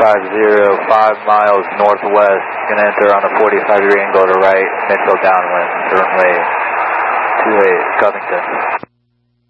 5 miles northwest, going to enter on a 45-degree angle to right, Mitchell downwind, runway 28, Covington.